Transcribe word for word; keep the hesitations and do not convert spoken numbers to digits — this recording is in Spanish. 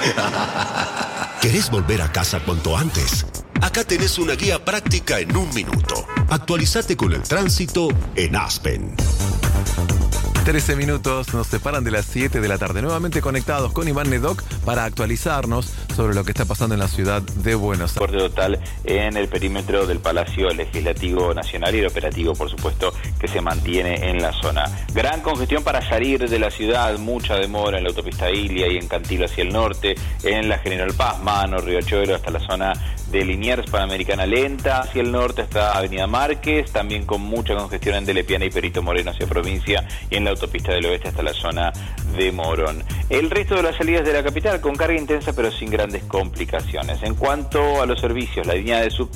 ¿Querés volver a casa cuanto antes? Acá tenés una guía práctica en un minuto. Actualizate con el tránsito en Aspen. trece minutos nos separan de las siete de la tarde. Nuevamente conectados con Iván Nedoc para actualizarnos sobre lo que está pasando en la ciudad de Buenos Aires. Corte total en el perímetro del Palacio Legislativo Nacional y el operativo, por supuesto, que se mantiene en la zona. Gran congestión para salir de la ciudad, mucha demora en la autopista Ilia y en Cantilo hacia el norte, en la General Paz, Mano, Riachuelo, hasta la zona de Liniers, Panamericana lenta, hacia el norte hasta Avenida Márquez, también con mucha congestión en Delepiana y Perito Moreno hacia provincia y en la autopista del oeste hasta la zona de Morón. El resto de las salidas de la capital con carga intensa pero sin grandes complicaciones. En cuanto a los servicios, la línea de subte